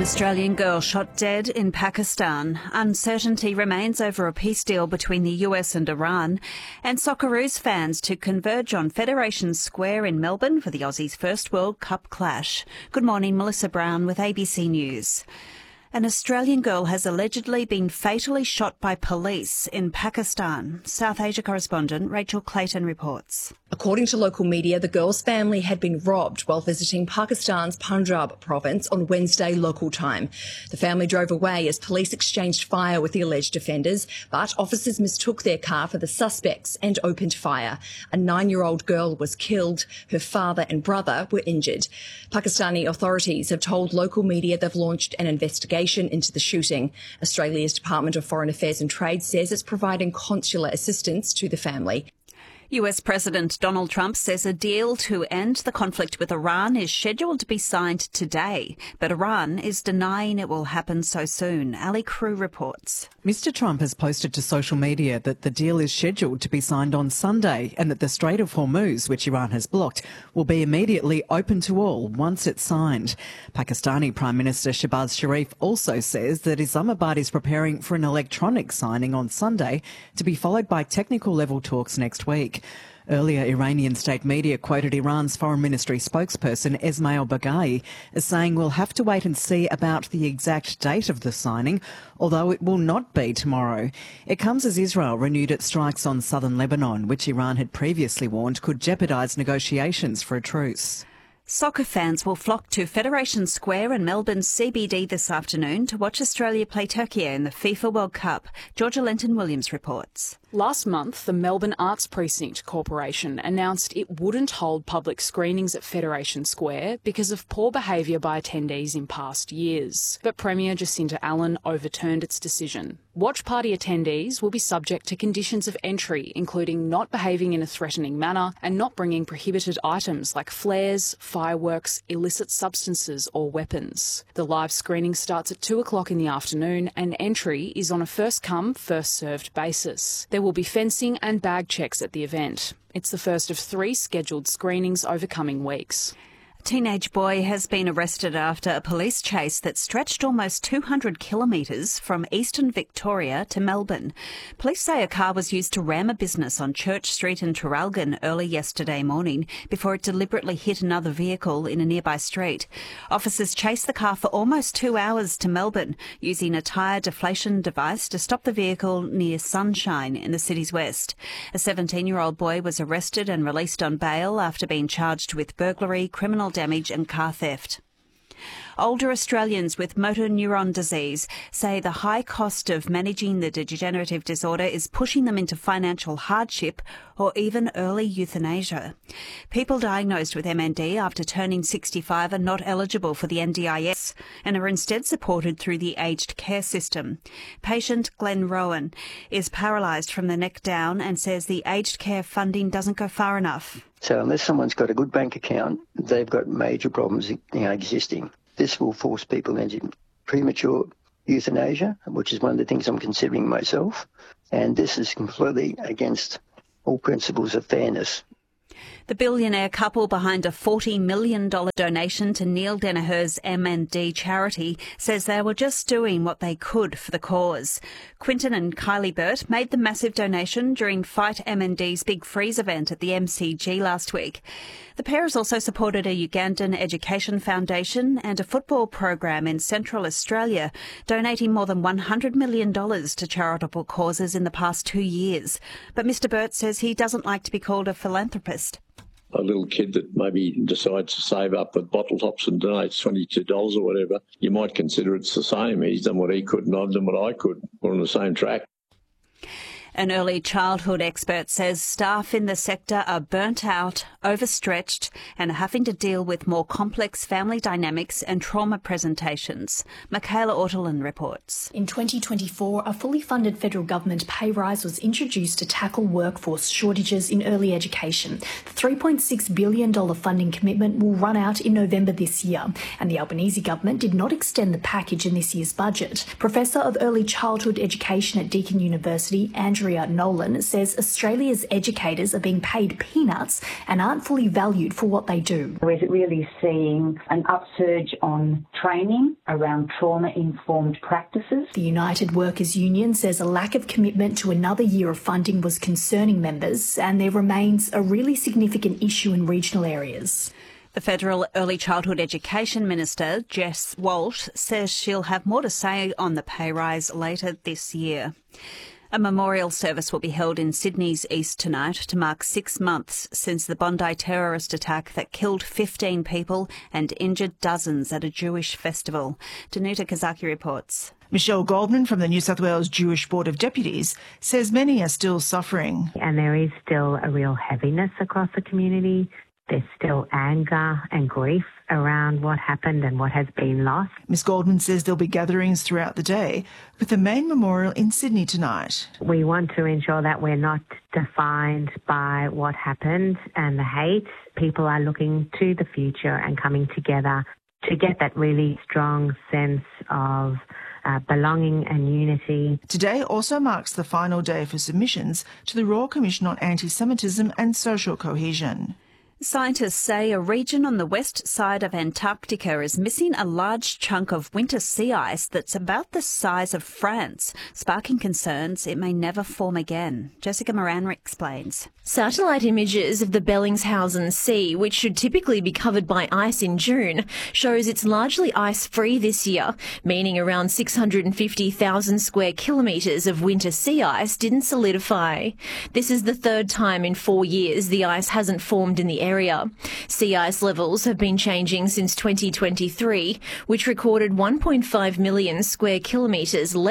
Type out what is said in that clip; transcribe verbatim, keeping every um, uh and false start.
An Australian girl shot dead in Pakistan. Uncertainty remains over a peace deal between the U S and Iran. And Socceroos fans to converge on Federation Square in Melbourne for the Aussies' first World Cup clash. Good morning, Melissa Brown with A B C News. An Australian girl has allegedly been fatally shot by police in Pakistan. South Asia correspondent Rachel Clayton reports. According to local media, the girl's family had been robbed while visiting Pakistan's Punjab province on Wednesday local time. The family drove away as police exchanged fire with the alleged offenders, but officers mistook their car for the suspects and opened fire. A nine-year-old girl was killed. Her father and brother were injured. Pakistani authorities have told local media they've launched an investigation into the shooting. Australia's Department of Foreign Affairs and Trade says it's providing consular assistance to the family. U S President Donald Trump says a deal to end the conflict with Iran is scheduled to be signed today, but Iran is denying it will happen so soon. Ali Crew reports. Mister Trump has posted to social media that the deal is scheduled to be signed on Sunday and that the Strait of Hormuz, which Iran has blocked, will be immediately open to all once it's signed. Pakistani Prime Minister Shehbaz Sharif also says that Islamabad is preparing for an electronic signing on Sunday to be followed by technical level talks next week. Earlier, Iranian state media quoted Iran's Foreign Ministry spokesperson Esmail Baghaei as saying we'll have to wait and see about the exact date of the signing, although it will not be tomorrow. It comes as Israel renewed its strikes on southern Lebanon, which Iran had previously warned could jeopardise negotiations for a truce. Soccer fans will flock to Federation Square in Melbourne's C B D this afternoon to watch Australia play Turkey in the FIFA World Cup. Georgia Lenton-Williams reports. Last month, the Melbourne Arts Precinct Corporation announced it wouldn't hold public screenings at Federation Square because of poor behaviour by attendees in past years. But Premier Jacinta Allen overturned its decision. Watch party attendees will be subject to conditions of entry, including not behaving in a threatening manner and not bringing prohibited items like flares, fireworks, illicit substances or weapons. The live screening starts at two o'clock in the afternoon and entry is on a first-come, first-served basis. There will be fencing and bag checks at the event. It's the first of three scheduled screenings over coming weeks. A teenage boy has been arrested after a police chase that stretched almost two hundred kilometres from eastern Victoria to Melbourne. Police say a car was used to ram a business on Church Street in Traralgon early yesterday morning before it deliberately hit another vehicle in a nearby street. Officers chased the car for almost two hours to Melbourne using a tyre deflation device to stop the vehicle near Sunshine in the city's west. A seventeen-year-old boy was arrested and released on bail after being charged with burglary, criminal damage and car theft. Older Australians with motor neuron disease say the high cost of managing the degenerative disorder is pushing them into financial hardship or even early euthanasia. People diagnosed with M N D after turning sixty-five are not eligible for the N D I S and are instead supported through the aged care system. Patient Glenn Rowan is paralysed from the neck down and says the aged care funding doesn't go far enough. So unless someone's got a good bank account, they've got major problems, you know, existing. This will force people into premature euthanasia, which is one of the things I'm considering myself. And this is completely against all principles of fairness. The billionaire couple behind a forty million dollars donation to Neil Danaher's M and D charity says they were just doing what they could for the cause. Quinton and Kylie Burt made the massive donation during Fight M and D's Big Freeze event at the M C G last week. The pair has also supported a Ugandan education foundation and a football program in Central Australia, donating more than one hundred million dollars to charitable causes in the past two years. But Mister Burt says he doesn't like to be called a philanthropist. A little kid that maybe decides to save up for bottle tops and donates twenty-two dollars or whatever, you might consider it's the same. He's done what he could and I've done what I could. We're on the same track. An early childhood expert says staff in the sector are burnt out, overstretched and are having to deal with more complex family dynamics and trauma presentations. Michaela Ortolin reports. In twenty twenty-four, a fully funded federal government pay rise was introduced to tackle workforce shortages in early education. The three point six billion dollars funding commitment will run out in November this year, and the Albanese government did not extend the package in this year's budget. Professor of Early Childhood Education at Deakin University, Andrew Andrea Nolan says Australia's educators are being paid peanuts and aren't fully valued for what they do. We're really seeing an upsurge on training around trauma-informed practices. The United Workers Union says a lack of commitment to another year of funding was concerning members, and there remains a really significant issue in regional areas. The Federal Early Childhood Education Minister, Jess Walsh, says she'll have more to say on the pay rise later this year. A memorial service will be held in Sydney's east tonight to mark six months since the Bondi terrorist attack that killed fifteen people and injured dozens at a Jewish festival. Danuta Kazaki reports. Michelle Goldman from the New South Wales Jewish Board of Deputies says many are still suffering. And there is still a real heaviness across the community. There's still anger and grief around what happened and what has been lost. Miss Goldman says there'll be gatherings throughout the day, with the main memorial in Sydney tonight. We want to ensure that we're not defined by what happened and the hate. People are looking to the future and coming together to get that really strong sense of Uh, belonging and unity. Today also marks the final day for submissions to the Royal Commission on Anti-Semitism and Social Cohesion. Scientists say a region on the west side of Antarctica is missing a large chunk of winter sea ice that's about the size of France, sparking concerns it may never form again. Jessica Moran explains. Satellite images of the Bellingshausen Sea, which should typically be covered by ice in June, shows it's largely ice-free this year, meaning around six hundred fifty thousand square kilometres of winter sea ice didn't solidify. This is the third time in four years the ice hasn't formed in the area. Area. Sea ice levels have been changing since twenty twenty-three, which recorded one point five million square kilometres less